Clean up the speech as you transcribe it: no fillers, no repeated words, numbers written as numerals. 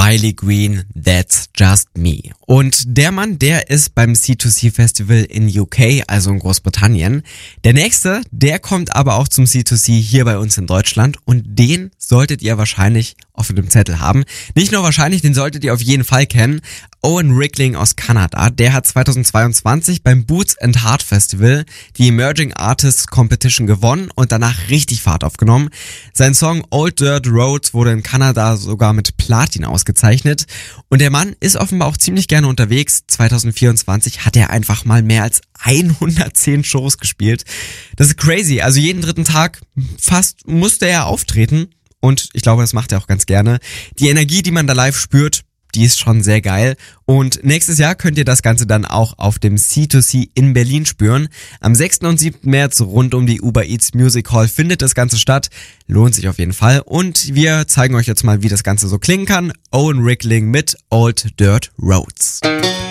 Riley Green, That's Just Me. Und der Mann, der ist beim C2C Festival in UK, also in Großbritannien. Der nächste, der kommt aber auch zum C2C hier bei uns in Deutschland und den solltet ihr wahrscheinlich auf dem Zettel haben. Nicht nur wahrscheinlich, den solltet ihr auf jeden Fall kennen. Owen Rickling aus Kanada, der hat 2022 beim Boots and Heart Festival die Emerging Artists Competition gewonnen und danach richtig Fahrt aufgenommen. Sein Song Old Dirt Roads wurde in Kanada sogar mit Platin ausgezeichnet und der Mann ist offenbar auch ziemlich gerne unterwegs. 2024 hat er einfach mal mehr als 110 Shows gespielt. Das ist crazy, also jeden dritten Tag fast musste er auftreten und ich glaube, das macht er auch ganz gerne. Die Energie, die man da live spürt, die ist schon sehr geil. Und nächstes Jahr könnt ihr das Ganze dann auch auf dem C2C in Berlin spüren. Am 6. und 7. März rund um die Uber Eats Music Hall findet das Ganze statt. Lohnt sich auf jeden Fall. Und wir zeigen euch jetzt mal, wie das Ganze so klingen kann. Owen Rickling mit Old Dirt Roads.